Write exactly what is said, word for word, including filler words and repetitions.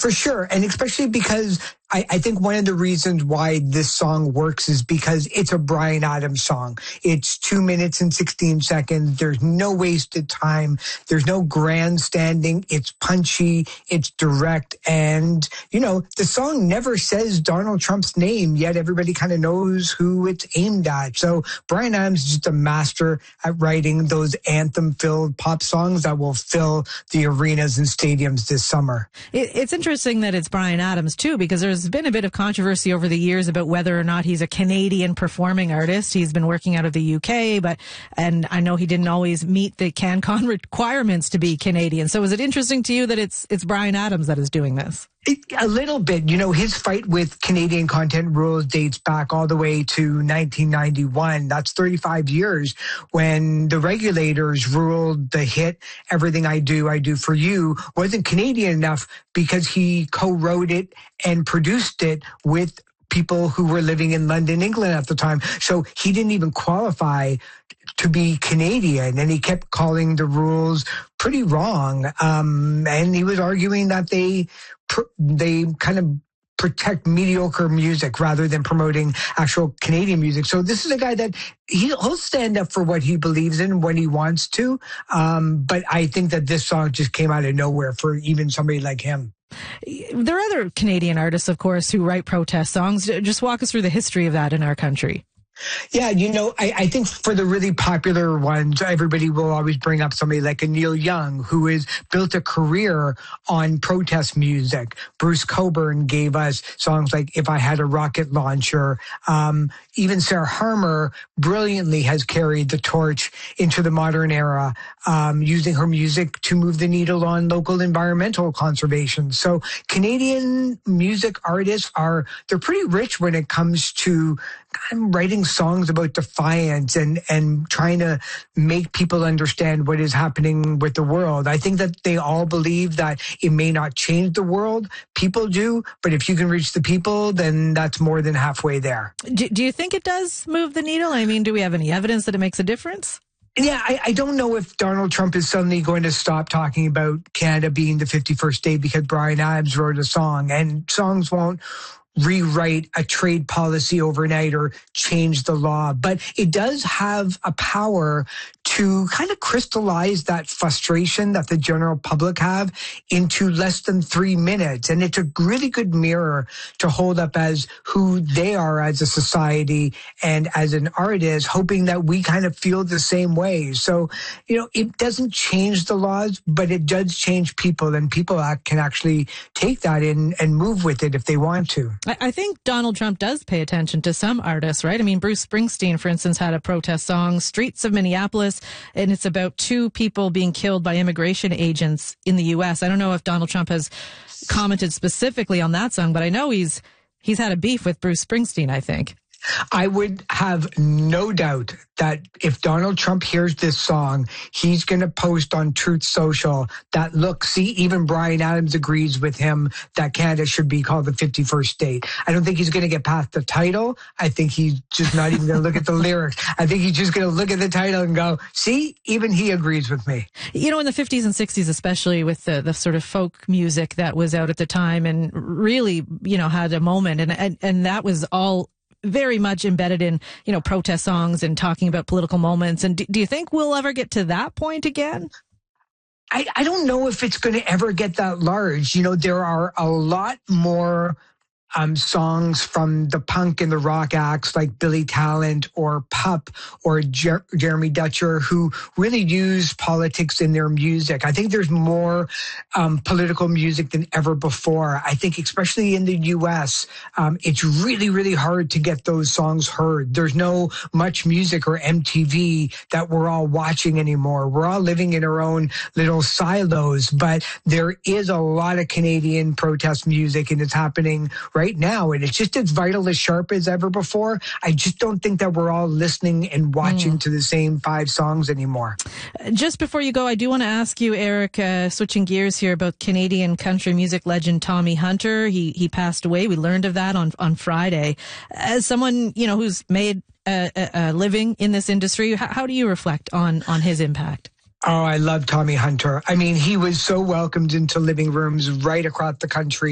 For sure. And especially because I, I think one of the reasons why this song works is because it's a Bryan Adams song. It's two minutes and sixteen seconds. There's no wasted time. There's no grandstanding. It's punchy. It's direct. And, you know, the song never says Donald Trump's name, yet everybody kind of knows who it's aimed at. So Bryan Adams is just a master at writing those anthem-filled pop songs that will fill the arenas and stadiums this summer. It, it's interesting that it's Bryan Adams, too, because there's been a bit of controversy over the years about whether or not he's a Canadian performing artist. He's been working out of the U K, but and I know he didn't always meet the CanCon requirements to be Canadian. So is it interesting to you that it's it's Bryan Adams that is doing this? A little bit. You know, his fight with Canadian content rules dates back all the way to nineteen ninety-one. That's thirty-five years when the regulators ruled the hit Everything I Do, I Do For You wasn't Canadian enough because he co-wrote it and produced it with people who were living in London, England at the time. So he didn't even qualify to be Canadian, and he kept calling the rules pretty wrong. Um, and he was arguing that they they kind of protect mediocre music rather than promoting actual Canadian music. So this is a guy that he'll stand up for what he believes in when he wants to. Um, but I think that this song just came out of nowhere for even somebody like him. There are other Canadian artists, of course, who write protest songs. Just walk us through the history of that in our country. Yeah, you know, I, I think for the really popular ones, everybody will always bring up somebody like a Neil Young, who has built a career on protest music. Bruce Cockburn gave us songs like If I Had a Rocket Launcher. Um, even Sarah Harmer brilliantly has carried the torch into the modern era, um, using her music to move the needle on local environmental conservation. So Canadian music artists are, they're pretty rich when it comes to kind of writing songs about defiance and, and trying to make people understand what is happening with the world. I think that they all believe that it may not change the world. People do, but if you can reach the people, then that's more than halfway there. Do, do you think it does move the needle? I mean, do we have any evidence that it makes a difference? Yeah, I, I don't know if Donald Trump is suddenly going to stop talking about Canada being the fifty-first state because Bryan Adams wrote a song, and songs won't rewrite a trade policy overnight or change the law, but it does have a power to kind of crystallize that frustration that the general public have into less than three minutes. And it's a really good mirror to hold up as who they are as a society and as an artist, hoping that we kind of feel the same way. So, you know, it doesn't change the laws, but it does change people, and people can actually take that in and move with it if they want to. I think Donald Trump does pay attention to some artists, right? I mean, Bruce Springsteen, for instance, had a protest song, Streets of Minneapolis, and it's about two people being killed by immigration agents in the U S. I don't know if Donald Trump has commented specifically on that song, but I know he's he's had a beef with Bruce Springsteen, I think. I would have no doubt that if Donald Trump hears this song, he's going to post on Truth Social that, look, see, even Bryan Adams agrees with him that Canada should be called the fifty-first state. I don't think he's going to get past the title. I think he's just not even going to look at the lyrics. I think he's just going to look at the title and go, see, even he agrees with me. You know, in the fifties and sixties, especially with the, the sort of folk music that was out at the time and really, you know, had a moment, and and, and that was all very much embedded in, you know, protest songs and talking about political moments. And do, do you think we'll ever get to that point again? I, I don't know if it's going to ever get that large. You know, there are a lot more um, songs from the punk and the rock acts like Billy Talent or Pup or Jer- Jeremy Dutcher who really use politics in their music. I think there's more um, political music than ever before. I think especially in the U S, um, it's really, really hard to get those songs heard. There's no Much Music or M T V that we're all watching anymore. We're all living in our own little silos, but there is a lot of Canadian protest music, and it's happening right right now, and it's just as vital, as sharp as ever before. I just don't think that we're all listening and watching mm. to the same five songs anymore. Just before you go, I do want to ask you, Eric, uh, switching gears here, about Canadian country music legend Tommy Hunter. He he passed away. We learned of that on on Friday. As someone, you know, who's made a, a, a living in this industry, how, how do you reflect on on his impact? Oh, I love Tommy Hunter. I mean, he was so welcomed into living rooms right across the country.